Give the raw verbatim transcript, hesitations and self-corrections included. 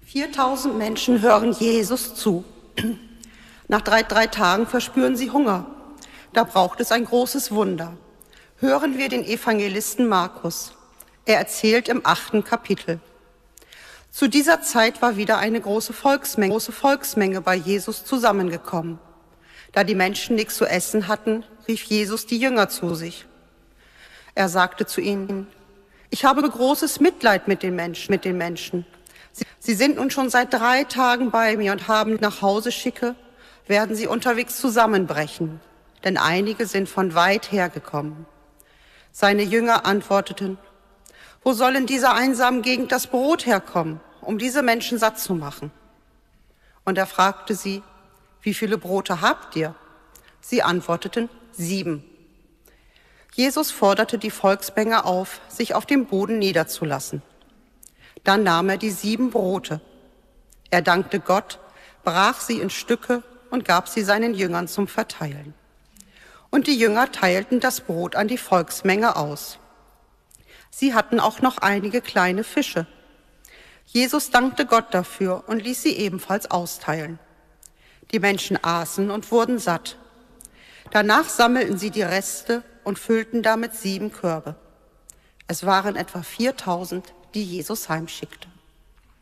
viertausend Menschen hören Jesus zu. Nach drei, drei Tagen verspüren sie Hunger. Da braucht es ein großes Wunder. Hören wir den Evangelisten Markus. Er erzählt im achten Kapitel. Zu dieser Zeit war wieder eine große Volksmenge, große Volksmenge bei Jesus zusammengekommen. Da die Menschen nichts zu essen hatten, rief Jesus die Jünger zu sich. Er sagte zu ihnen: Ich habe großes Mitleid mit den Menschen, mit den Menschen. Sie, sie sind nun schon seit drei Tagen bei mir und haben nach Hause schicke, werden sie unterwegs zusammenbrechen, denn einige sind von weit hergekommen. Seine Jünger antworteten: Wo soll in dieser einsamen Gegend das Brot herkommen, um diese Menschen satt zu machen? Und er fragte sie: Wie viele Brote habt ihr? Sie antworteten: Sieben. Jesus forderte die Volksmenge auf, sich auf dem Boden niederzulassen. Dann nahm er die sieben Brote. Er dankte Gott, brach sie in Stücke und gab sie seinen Jüngern zum Verteilen. Und die Jünger teilten das Brot an die Volksmenge aus. Sie hatten auch noch einige kleine Fische. Jesus dankte Gott dafür und ließ sie ebenfalls austeilen. Die Menschen aßen und wurden satt. Danach sammelten sie die Reste und füllten damit sieben Körbe. Es waren etwa viertausend, die Jesus heimschickte.